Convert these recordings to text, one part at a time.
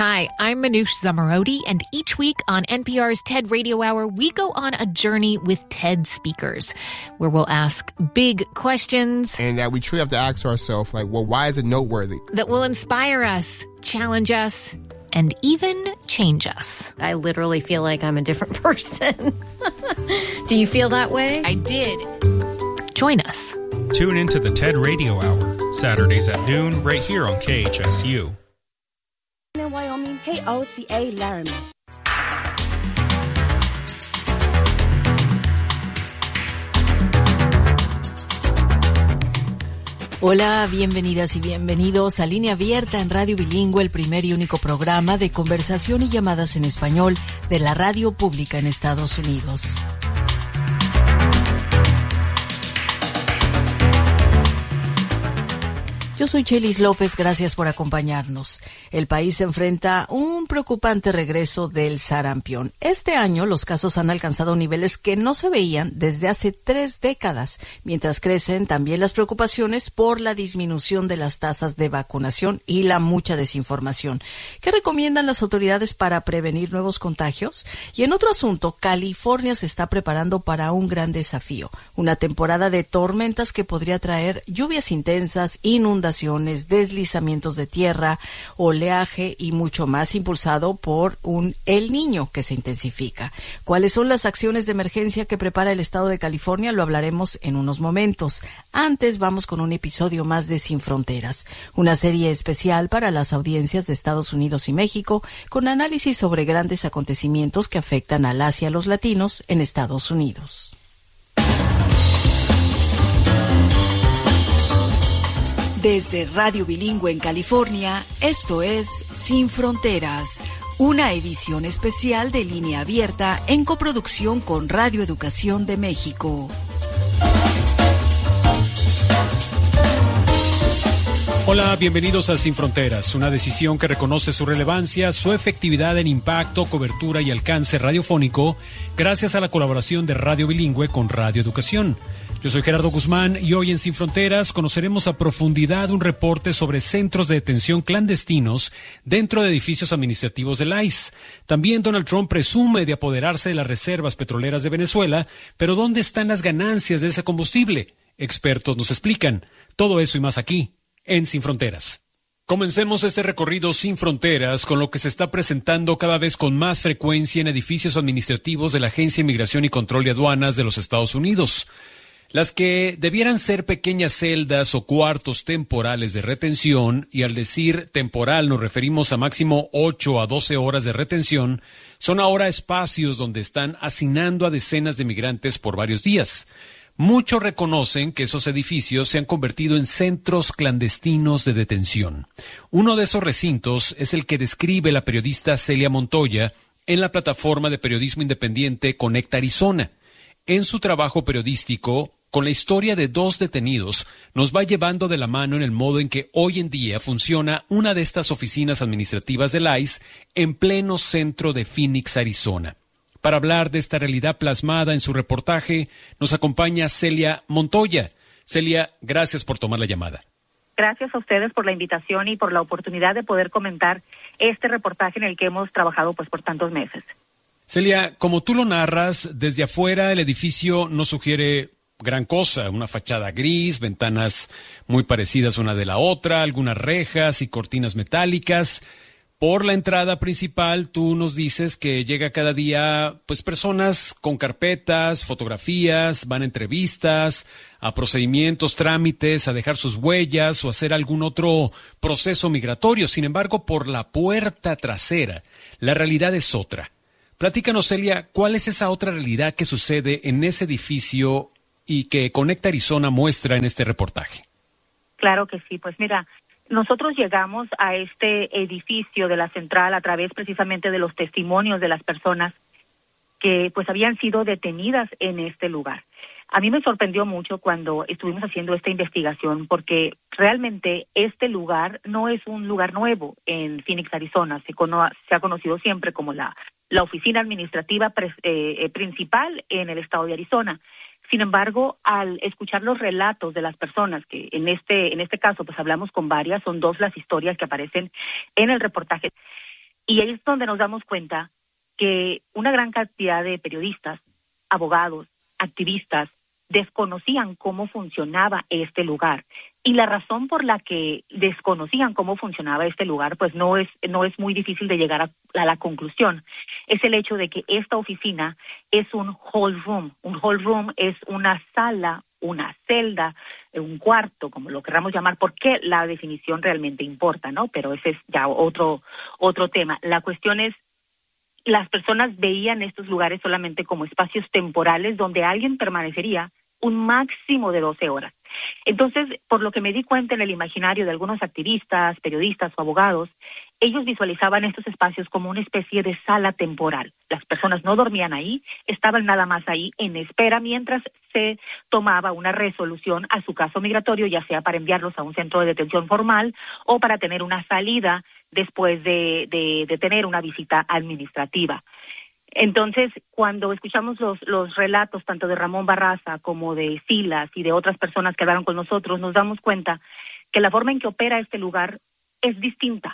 Hi, I'm Manoush Zomorodi, and each week on NPR's TED Radio Hour, we go on a journey with TED speakers, where we'll ask big questions. And that we truly have to ask ourselves, like, well, why is it noteworthy? That will inspire us, challenge us, and even change us. I literally feel like I'm a different person. Do you feel that way? I did. Join us. Tune into the TED Radio Hour, Saturdays at noon, right here on KHSU. In Wyoming, KOCA Laramie. Hola, bienvenidas y bienvenidos a Línea Abierta en Radio Bilingüe, el primer y único programa de conversación y llamadas en español de la radio pública en Estados Unidos. Yo soy Chelis López, gracias por acompañarnos. El país se enfrenta a un preocupante regreso del sarampión. Este año los casos han alcanzado niveles que no se veían desde hace 3 décadas, mientras crecen también las preocupaciones por la disminución de las tasas de vacunación y la mucha desinformación. ¿Qué recomiendan las autoridades para prevenir nuevos contagios? Y en otro asunto, California se está preparando para un gran desafío, una temporada de tormentas que podría traer lluvias intensas, inundaciones, deslizamientos de tierra, oleaje y mucho más, impulsado por un El Niño que se intensifica. ¿Cuáles son las acciones de emergencia que prepara el estado de California? Lo hablaremos en unos momentos. Antes vamos con un episodio más de Sin Fronteras, una serie especial para las audiencias de Estados Unidos y México, con análisis sobre grandes acontecimientos que afectan al Asia y a los latinos en Estados Unidos. Desde Radio Bilingüe en California, esto es Sin Fronteras, una edición especial de Línea Abierta en coproducción con Radio Educación de México. Hola, bienvenidos a Sin Fronteras, una decisión que reconoce su relevancia, su efectividad en impacto, cobertura y alcance radiofónico, gracias a la colaboración de Radio Bilingüe con Radio Educación. Yo soy Gerardo Guzmán y hoy en Sin Fronteras conoceremos a profundidad un reporte sobre centros de detención clandestinos dentro de edificios administrativos del ICE. También Donald Trump presume de apoderarse de las reservas petroleras de Venezuela, pero ¿dónde están las ganancias de ese combustible? Expertos nos explican. Todo eso y más aquí, en Sin Fronteras. Comencemos este recorrido sin fronteras con lo que se está presentando cada vez con más frecuencia en edificios administrativos de la Agencia de Inmigración y Control de Aduanas de los Estados Unidos. Las que debieran ser pequeñas celdas o cuartos temporales de retención, y al decir temporal nos referimos a máximo 8 a 12 horas de retención, son ahora espacios donde están hacinando a decenas de migrantes por varios días. Muchos reconocen que esos edificios se han convertido en centros clandestinos de detención. Uno de esos recintos es el que describe la periodista Celia Montoya en la plataforma de periodismo independiente Conecta Arizona. En su trabajo periodístico, con la historia de 2 detenidos, nos va llevando de la mano en el modo en que hoy en día funciona una de estas oficinas administrativas del ICE en pleno centro de Phoenix, Arizona. Para hablar de esta realidad plasmada en su reportaje, nos acompaña Celia Montoya. Celia, gracias por tomar la llamada. Gracias a ustedes por la invitación y por la oportunidad de poder comentar este reportaje en el que hemos trabajado por tantos meses. Celia, como tú lo narras, desde afuera el edificio no sugiere gran cosa, una fachada gris, ventanas muy parecidas una de la otra, algunas rejas y cortinas metálicas. Por la entrada principal, tú nos dices que llega cada día, pues, personas con carpetas, fotografías, van a entrevistas, a procedimientos, trámites, a dejar sus huellas o hacer algún otro proceso migratorio. Sin embargo, por la puerta trasera, la realidad es otra. Platícanos, Celia, ¿cuál es esa otra realidad que sucede en ese edificio y que Conecta Arizona muestra en este reportaje? Claro que sí, pues mira, nosotros llegamos a este edificio de la central a través precisamente de los testimonios de las personas que pues habían sido detenidas en este lugar. A mí me sorprendió mucho cuando estuvimos haciendo esta investigación porque realmente este lugar no es un lugar nuevo en Phoenix, Arizona. Se ha conocido siempre como la oficina administrativa principal en el estado de Arizona. Sin embargo, al escuchar los relatos de las personas, que en este caso pues hablamos con varias, son 2 las historias que aparecen en el reportaje, Y ahí es donde nos damos cuenta que una gran cantidad de periodistas, abogados, activistas, desconocían cómo funcionaba este lugar. Y la razón por la que desconocían cómo funcionaba este lugar, pues no es muy difícil de llegar a la conclusión. Es el hecho de que esta oficina es un hall room. Un hall room es una sala, una celda, un cuarto, como lo queramos llamar, porque la definición realmente importa, ¿no? Pero ese es ya otro tema. La cuestión es, las personas veían estos lugares solamente como espacios temporales donde alguien permanecería un máximo de 12 horas. Entonces, por lo que me di cuenta en el imaginario de algunos activistas, periodistas o abogados, ellos visualizaban estos espacios como una especie de sala temporal. Las personas no dormían ahí, estaban nada más ahí en espera mientras se tomaba una resolución a su caso migratorio, ya sea para enviarlos a un centro de detención formal o para tener una salida después de tener una visita administrativa. Entonces, cuando escuchamos los relatos tanto de Ramón Barraza como de Silas y de otras personas que hablaron con nosotros, nos damos cuenta que la forma en que opera este lugar es distinta.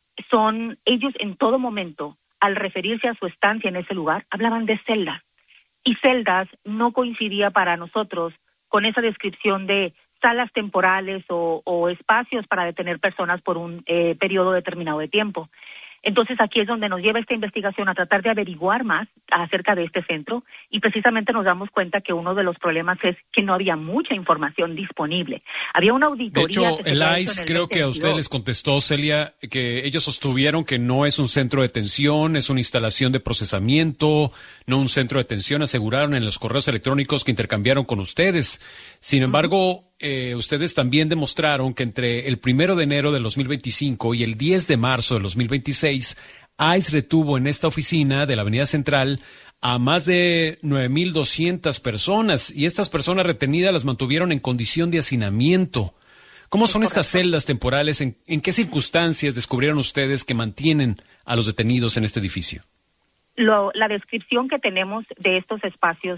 Son ellos en todo momento, al referirse a su estancia en ese lugar, hablaban de celdas. Y celdas no coincidía para nosotros con esa descripción de salas temporales o espacios para detener personas por un periodo determinado de tiempo. Entonces aquí es donde nos lleva esta investigación a tratar de averiguar más acerca de este centro y precisamente nos damos cuenta que uno de los problemas es que no había mucha información disponible. Había una auditoría. De hecho, el ICE creo que a usted les contestó, Celia, que ellos sostuvieron que no es un centro de detención, es una instalación de procesamiento, no un centro de detención, aseguraron en los correos electrónicos que intercambiaron con ustedes. Sin embargo, ustedes también demostraron que entre el 1 de enero del 2025 y el 10 de marzo del 2026, ICE retuvo en esta oficina de la Avenida Central a más de 9,200 personas y estas personas retenidas las mantuvieron en condición de hacinamiento. ¿Cómo son estas celdas temporales? ¿En qué circunstancias descubrieron ustedes que mantienen a los detenidos en este edificio? La descripción que tenemos de estos espacios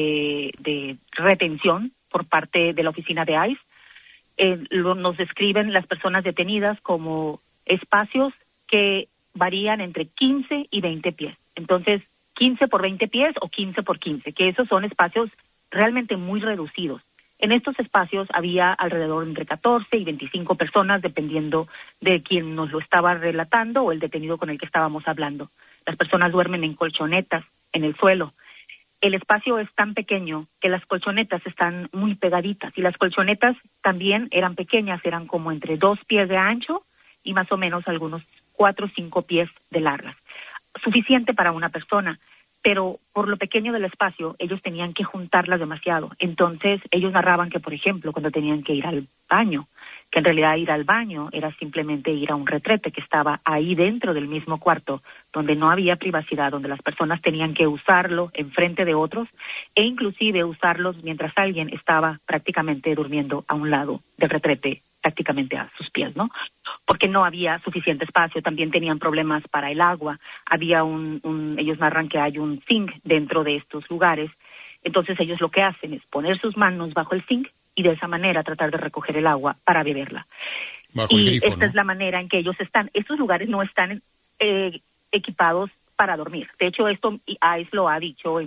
de retención por parte de la oficina de ICE, nos describen las personas detenidas como espacios que varían entre 15 y 20 pies. Entonces, 15 por 20 pies o 15 por 15, que esos son espacios realmente muy reducidos. En estos espacios había alrededor entre 14 y 25 personas, dependiendo de quién nos lo estaba relatando o el detenido con el que estábamos hablando. Las personas duermen en colchonetas, en el suelo. El espacio es tan pequeño que las colchonetas están muy pegaditas y las colchonetas también eran pequeñas, eran como entre 2 pies de ancho y más o menos algunos 4 o 5 pies de largas. Suficiente para una persona, pero por lo pequeño del espacio ellos tenían que juntarlas demasiado. Entonces ellos narraban que, por ejemplo, cuando tenían que ir al baño, que en realidad ir al baño era simplemente ir a un retrete que estaba ahí dentro del mismo cuarto, donde no había privacidad, donde las personas tenían que usarlo enfrente de otros e inclusive usarlos mientras alguien estaba prácticamente durmiendo a un lado del retrete, prácticamente a sus pies, ¿no? Porque no había suficiente espacio, también tenían problemas para el agua, había ellos narran que hay un zinc dentro de estos lugares, entonces ellos lo que hacen es poner sus manos bajo el zinc y de esa manera tratar de recoger el agua para beberla. Bajo el grifo, esta es la manera en que ellos están. Estos lugares no están equipados para dormir. De hecho, esto ICE lo ha dicho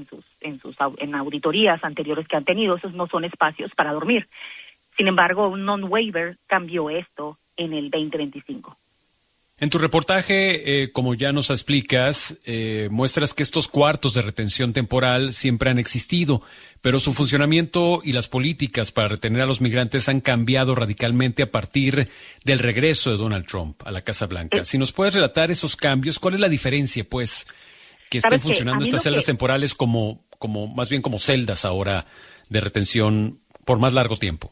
en auditorías anteriores que han tenido, esos no son espacios para dormir. Sin embargo, un non-waiver cambió esto en el 2025. En tu reportaje, como ya nos explicas, muestras que estos cuartos de retención temporal siempre han existido, pero su funcionamiento y las políticas para retener a los migrantes han cambiado radicalmente a partir del regreso de Donald Trump a la Casa Blanca. Si nos puedes relatar esos cambios, ¿cuál es la diferencia, pues, que estén funcionando estas celdas temporales como más bien como celdas ahora de retención por más largo tiempo?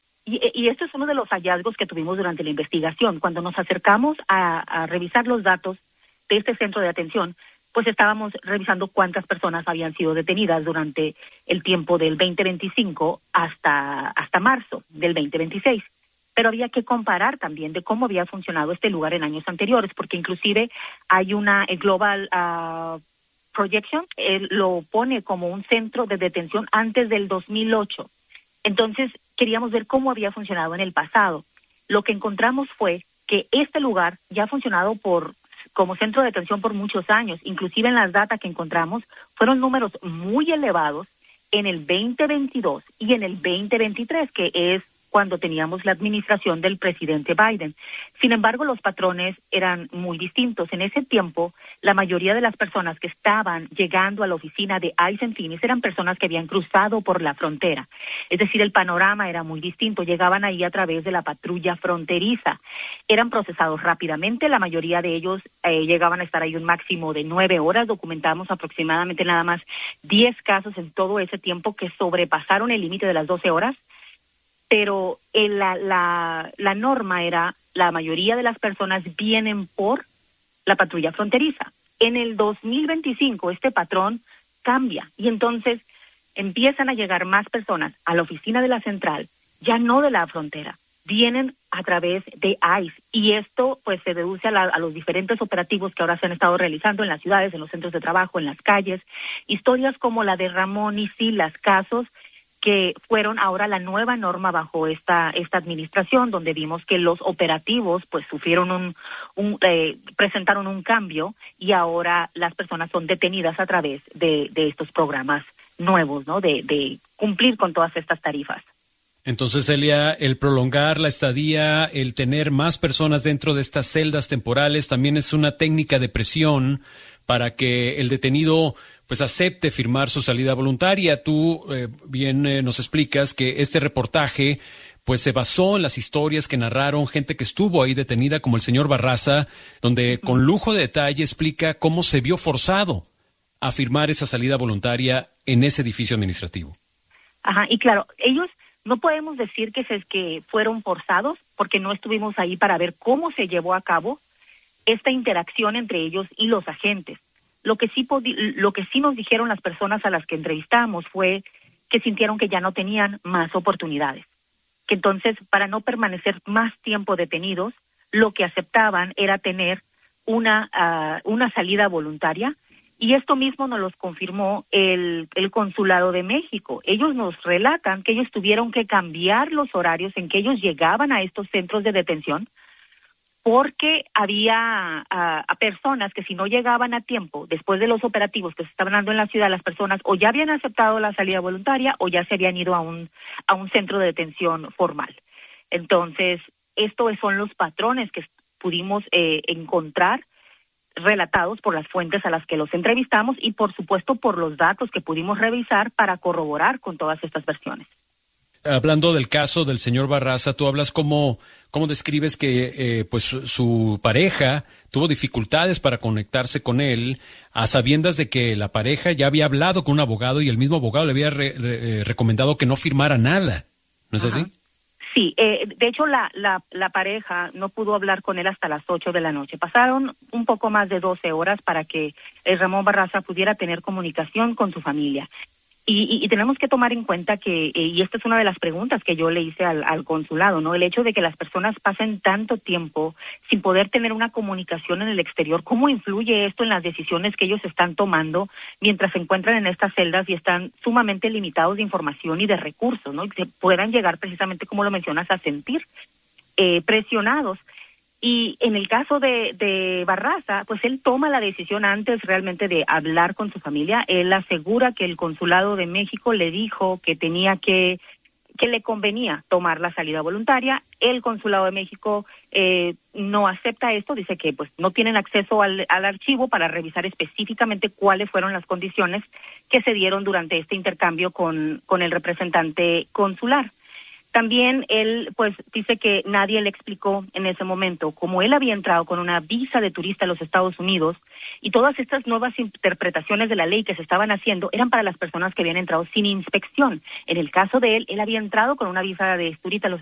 Y esto es uno de los hallazgos que tuvimos durante la investigación. Cuando nos acercamos a revisar los datos de este centro de atención, pues estábamos revisando cuántas personas habían sido detenidas durante el tiempo del 2025 hasta marzo del 2026. Pero había que comparar también de cómo había funcionado este lugar en años anteriores, porque inclusive hay el Global Projection, lo pone como un centro de detención antes del 2008. Entonces, queríamos ver cómo había funcionado en el pasado. Lo que encontramos fue que este lugar ya ha funcionado por como centro de detención por muchos años. Inclusive en las datas que encontramos fueron números muy elevados en el 2022 y en el 2023, que es cuando teníamos la administración del presidente Biden. Sin embargo, los patrones eran muy distintos. En ese tiempo, la mayoría de las personas que estaban llegando a la oficina de ICE en Phoenix eran personas que habían cruzado por la frontera. Es decir, el panorama era muy distinto. Llegaban ahí a través de la patrulla fronteriza. Eran procesados rápidamente. La mayoría de ellos llegaban a estar ahí un máximo de 9 horas. Documentamos aproximadamente nada más 10 casos en todo ese tiempo que sobrepasaron el límite de las 12 horas. Pero la norma era, la mayoría de las personas vienen por la patrulla fronteriza. En el 2025 este patrón cambia y entonces empiezan a llegar más personas a la oficina de la central, ya no de la frontera, vienen a través de ICE y esto pues se deduce a los diferentes operativos que ahora se han estado realizando en las ciudades, en los centros de trabajo, en las calles, historias como la de Ramón y Silas, casos que fueron ahora la nueva norma bajo esta administración, donde vimos que los operativos pues sufrieron presentaron un cambio y ahora las personas son detenidas a través de estos programas nuevos, ¿no? De cumplir con todas estas tarifas. Entonces, Celia, el prolongar la estadía, el tener más personas dentro de estas celdas temporales también es una técnica de presión para que el detenido pues acepte firmar su salida voluntaria. Tú bien nos explicas que este reportaje pues se basó en las historias que narraron gente que estuvo ahí detenida, como el señor Barraza, donde con lujo de detalle explica cómo se vio forzado a firmar esa salida voluntaria en ese edificio administrativo. Ajá, y claro, ellos no podemos decir que fueron forzados porque no estuvimos ahí para ver cómo se llevó a cabo esta interacción entre ellos y los agentes. Lo que sí nos dijeron las personas a las que entrevistamos fue que sintieron que ya no tenían más oportunidades, que entonces para no permanecer más tiempo detenidos, lo que aceptaban era tener una salida voluntaria, y esto mismo nos lo confirmó el Consulado de México. Ellos nos relatan que ellos tuvieron que cambiar los horarios en que ellos llegaban a estos centros de detención, porque había a personas que si no llegaban a tiempo, después de los operativos que se estaban dando en la ciudad, las personas o ya habían aceptado la salida voluntaria o ya se habían ido a un centro de detención formal. Entonces, estos son los patrones que pudimos encontrar relatados por las fuentes a las que los entrevistamos y, por supuesto, por los datos que pudimos revisar para corroborar con todas estas versiones. Hablando del caso del señor Barraza, tú hablas cómo describes que pues su pareja tuvo dificultades para conectarse con él, a sabiendas de que la pareja ya había hablado con un abogado y el mismo abogado le había recomendado que no firmara nada. ¿No es así? Sí, de hecho la pareja no pudo hablar con él hasta las 8 de la noche. Pasaron un poco más de 12 horas para que Ramón Barraza pudiera tener comunicación con su familia. Y tenemos que tomar en cuenta que, y esta es una de las preguntas que yo le hice al consulado, ¿no? El hecho de que las personas pasen tanto tiempo sin poder tener una comunicación en el exterior, ¿cómo influye esto en las decisiones que ellos están tomando mientras se encuentran en estas celdas y están sumamente limitados de información y de recursos, ¿no? Y que puedan llegar precisamente, como lo mencionas, a sentir presionados. Y en el caso de Barraza, pues él toma la decisión antes realmente de hablar con su familia. Él asegura que el Consulado de México le dijo que que le convenía tomar la salida voluntaria. El Consulado de México no acepta esto, dice que pues no tienen acceso al archivo para revisar específicamente cuáles fueron las condiciones que se dieron durante este intercambio con el representante consular. También él pues dice que nadie le explicó en ese momento cómo él había entrado con una visa de turista a los Estados Unidos y todas estas nuevas interpretaciones de la ley que se estaban haciendo eran para las personas que habían entrado sin inspección. En el caso de él había entrado con una visa de